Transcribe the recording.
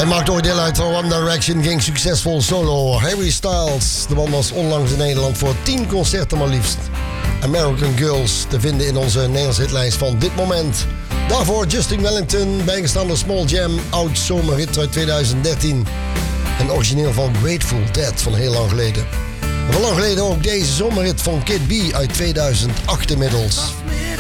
Hij maakte ooit deel uit van One Direction, ging succesvol solo. Harry Styles, de man was onlangs in Nederland voor 10 concerten maar liefst. American Girls te vinden in onze Nederlandse hitlijst van dit moment. Daarvoor Justin Wellington, bijgestaan door Small Jam, oud zomerhit uit 2013. En origineel van Grateful Dead van heel lang geleden. En van lang geleden ook deze zomerhit van Kid B uit 2008 inmiddels.